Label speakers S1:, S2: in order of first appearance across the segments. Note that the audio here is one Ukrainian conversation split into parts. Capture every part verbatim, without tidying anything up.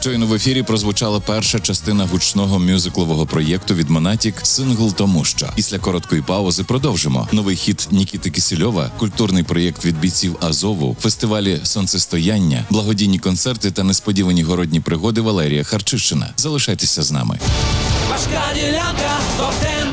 S1: Щойно в ефірі прозвучала перша частина гучного мюзиклового проєкту від Монатік «Сингл тому що». Після короткої паузи продовжимо. Новий хіт Нікіти Кісельова, культурний проєкт від бійців Азову, фестивалі «Сонцестояння», благодійні концерти та несподівані городні пригоди Валерія Харчишина. Залишайтеся з нами.
S2: Важка ділянка, топ-десять.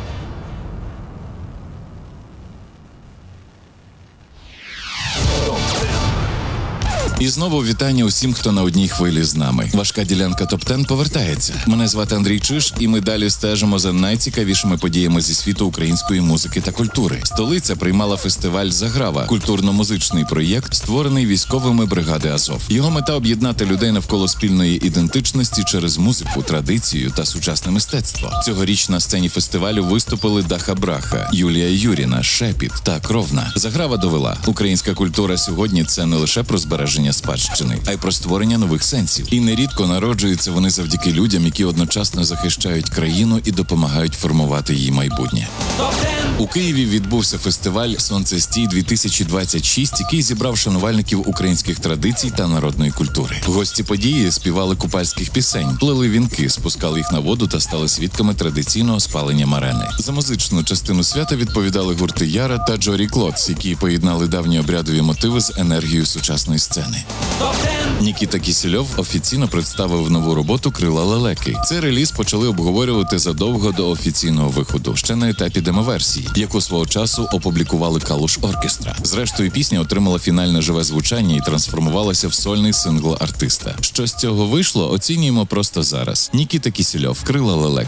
S1: І знову вітання усім, хто на одній хвилі з нами. Важка ділянка топ десять повертається. Мене звати Андрій Чиж, і ми далі стежимо за найцікавішими подіями зі світу української музики та культури. Столиця приймала фестиваль «Заграва» – культурно-музичний проєкт, створений військовими бригади Азов. Його мета – об'єднати людей навколо спільної ідентичності через музику, традицію та сучасне мистецтво. Цьогоріч на сцені фестивалю виступили Даха Браха, Юлія Юріна, Шепіт та Кровна. «Заграва» довела – українська культура сьогодні – це не лише про збереження спадщини, а й про створення нових сенсів. І нерідко народжуються вони завдяки людям, які одночасно захищають країну і допомагають формувати її майбутнє. У Києві відбувся фестиваль «Сонцестій-дві тисячі двадцять шість», який зібрав шанувальників українських традицій та народної культури. Гості події співали купальських пісень, плели вінки, спускали їх на воду та стали свідками традиційного спалення марени. За музичну частину свята відповідали гурти Яра та Джорі Клотс, які поєднали давні обрядові мотиви з енергією сучасної сцени. Нікіта Кісельов офіційно представив нову роботу «Крила лелеки». Цей реліз почали обговорювати задовго до офіційного виходу, ще на етапі демоверсії, яку свого часу опублікували Калуш Оркестра. Зрештою, пісня отримала фінальне живе звучання і трансформувалася в сольний сингл артиста. Що з цього вийшло, оцінюємо просто зараз. Нікіта Кісельов, «Крила лелеки».